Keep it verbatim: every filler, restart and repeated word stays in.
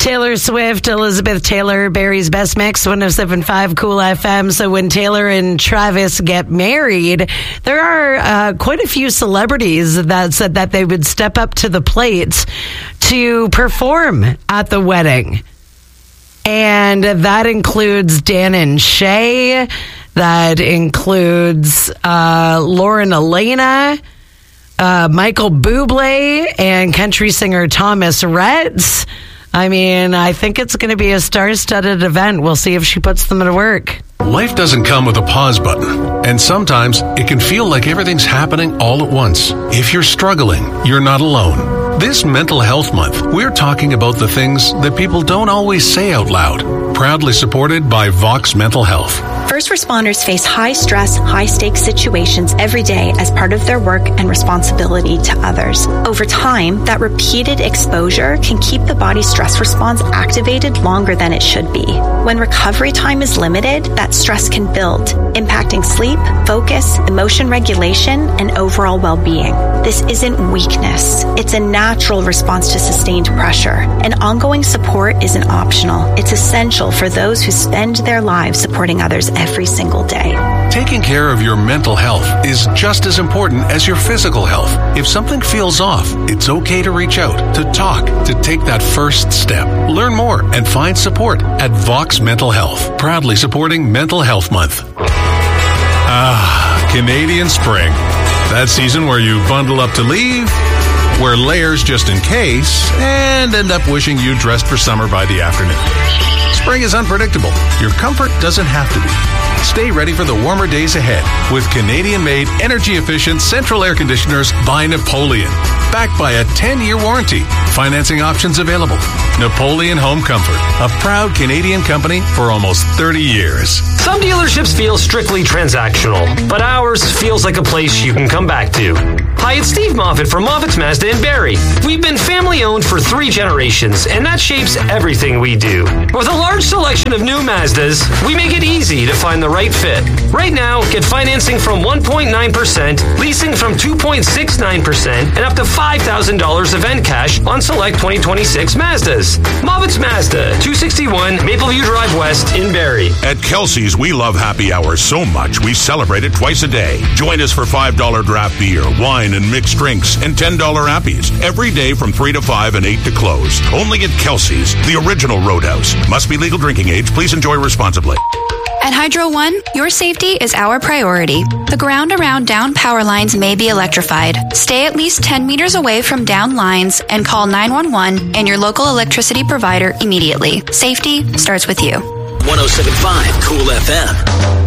Taylor Swift, Elizabeth Taylor, Barry's Best Mix, one oh seven point five Cool F M. So when Taylor and Travis get married, there are uh, quite a few celebrities that said that they would step up to the plate to perform at the wedding. And that includes Dan and Shay. That includes uh, Lauren Elena, uh, Michael Bublé, and country singer Thomas Rhett. I mean, I think it's going to be a star-studded event. We'll see if she puts them to work. Life doesn't come with a pause button, and sometimes it can feel like everything's happening all at once. If you're struggling, you're not alone. This Mental Health Month, we're talking about the things that people don't always say out loud. Proudly supported by Vox Mental Health. First responders face high-stress, high-stakes situations every day as part of their work and responsibility to others. Over time, that repeated exposure can keep the body's stress response activated longer than it should be. When recovery time is limited, that stress can build, impacting sleep, focus, emotion regulation, and overall well-being. This isn't weakness. It's a natural response to sustained pressure. And ongoing support isn't optional. It's essential for those who spend their lives supporting others every single day. Taking care of your mental health is just as important as your physical health. If something feels off, it's okay to reach out, to talk, to take that first step. Learn more and find support at Vox Mental Health, proudly supporting Mental Health Month. Ah, Canadian spring. That season where you bundle up to leave, wear layers just in case, and end up wishing you dressed for summer by the afternoon. Spring is unpredictable. Your comfort doesn't have to be. Stay ready for the warmer days ahead with Canadian-made, energy-efficient central air conditioners by Napoleon. Backed by a ten-year warranty. Financing options available. Napoleon Home Comfort, a proud Canadian company for almost thirty years. Some dealerships feel strictly transactional, but ours feels like a place you can come back to. Hi, it's Steve Moffitt from Moffitt's Mazda in Barrie. We've been family-owned for three generations, and that shapes everything we do. With a large selection of new Mazdas, we make it easy to find the right fit. Right now, get financing from one point nine percent, leasing from two point six nine percent, and up to five thousand dollars event cash on select twenty twenty-six Mazdas. Moffitt's Mazda, two sixty-one Mapleview Drive West in Barrie. At Kelsey's, we love happy hours so much we celebrate it twice a day. Join us for five dollars draft beer, wine, and mixed drinks, and ten dollars appies every day from three to five and eight to close. Only at Kelsey's, the original Roadhouse. Must be legal drinking age. Please enjoy responsibly. At Hydro One, your safety is our priority. The ground around down power lines may be electrified. Stay at least ten meters away from down lines and call nine one one and your local electricity provider immediately. Safety starts with you. one oh seven point five Cool F M.